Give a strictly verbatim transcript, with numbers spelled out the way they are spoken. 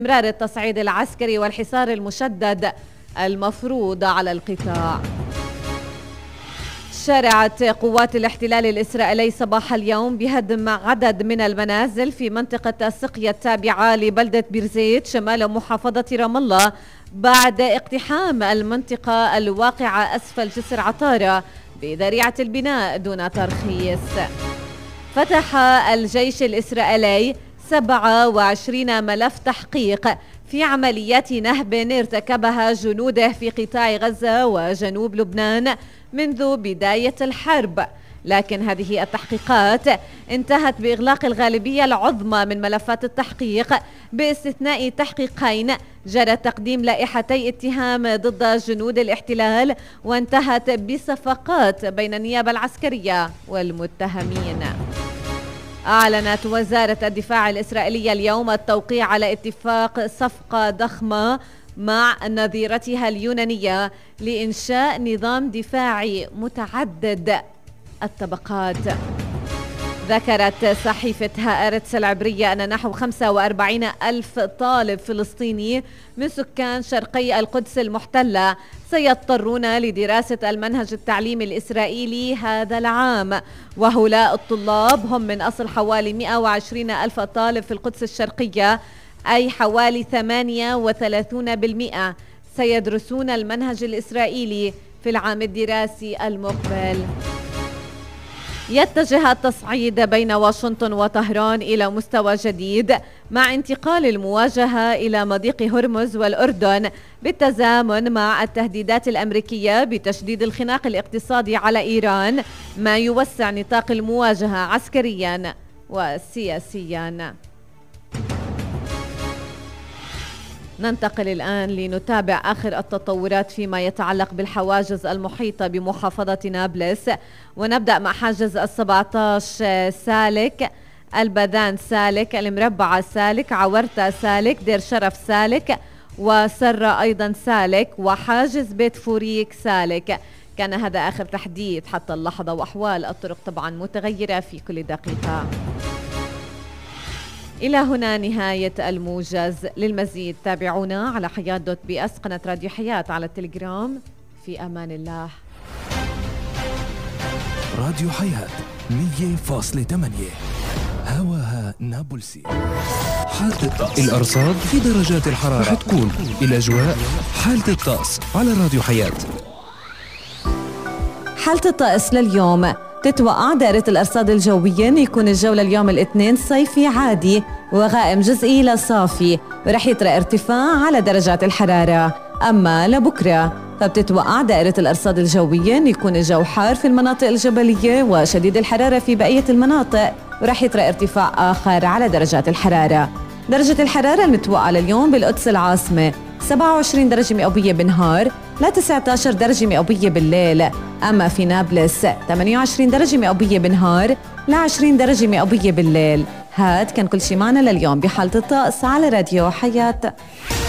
استمرار التصعيد العسكري والحصار المشدد المفروض على القطاع. شرعت قوات الاحتلال الإسرائيلي صباح اليوم بهدم عدد من المنازل في منطقة السقية التابعة لبلدة بيرزيت شمال محافظة رام الله بعد اقتحام المنطقة الواقعة أسفل جسر عطارة بذريعة البناء دون ترخيص. فتح الجيش الإسرائيلي سبعة وعشرين ملف تحقيق في عمليات نهب ارتكبها جنوده في قطاع غزة وجنوب لبنان منذ بداية الحرب، لكن هذه التحقيقات انتهت بإغلاق الغالبية العظمى من ملفات التحقيق باستثناء تحقيقين جرى تقديم لائحتي اتهام ضد جنود الاحتلال وانتهت بصفقات بين النيابة العسكرية والمتهمين. أعلنت وزارة الدفاع الإسرائيلية اليوم التوقيع على اتفاق صفقة ضخمة مع نظيرتها اليونانية لإنشاء نظام دفاعي متعدد الطبقات. ذكرت صحيفة هآرتس العبرية أن نحو خمسة وأربعين ألف طالب فلسطيني من سكان شرقي القدس المحتلة سيضطرون لدراسة المنهج التعليمي الإسرائيلي هذا العام، وهؤلاء الطلاب هم من أصل حوالي مئة وعشرين ألف طالب في القدس الشرقية، أي حوالي ثمانية وثلاثين بالمئة سيدرسون المنهج الإسرائيلي في العام الدراسي المقبل. يتجه التصعيد بين واشنطن وطهران إلى مستوى جديد مع انتقال المواجهة إلى مضيق هرمز والأردن بالتزامن مع التهديدات الأمريكية بتشديد الخناق الاقتصادي على إيران، ما يوسع نطاق المواجهة عسكريا وسياسيا. ننتقل الآن لنتابع آخر التطورات فيما يتعلق بالحواجز المحيطة بمحافظة نابلس، ونبدأ مع حاجز السبعة عشر سالك، البدان سالك، المربعة سالك، عورتة سالك، دير شرف سالك، وسرة أيضا سالك، وحاجز بيت فوريك سالك. كان هذا آخر تحديث حتى اللحظة، وأحوال الطرق طبعا متغيرة في كل دقيقة. إلى هنا نهاية الموجز. للمزيد تابعونا على حياة دوت بي اس، قناة راديو حياة على التليجرام. في أمان الله. راديو حياة مية فاصلة ثمانية هواها نابلسي. حالة الطقس، الأرصاد في درجات الحرارة رح تكون الأجواء. حالة الطقس على راديو حياة. حالة الطقس لليوم، تتوقع دائرة الأرصاد الجوية يكون الجو لليوم الاثنين صيفي عادي وغائم جزئي لصافي، ورح يطرأ ارتفاع على درجات الحرارة. أما لبكرة فبتتوقع دائرة الأرصاد الجوية يكون الجو حار في المناطق الجبلية وشديد الحرارة في بقية المناطق، ورح يطرأ ارتفاع آخر على درجات الحرارة. درجة الحرارة المتوقعة لليوم بالقدس العاصمة سبعة وعشرين درجة مئوية بالنهار ل تسعة عشر درجة مئوية بالليل. أما في نابلس ثمانية وعشرين درجة مئوية بالنهار ل عشرين درجة مئوية بالليل. هاد كان كل شي معنا لليوم بحالة الطقس على راديو حياة.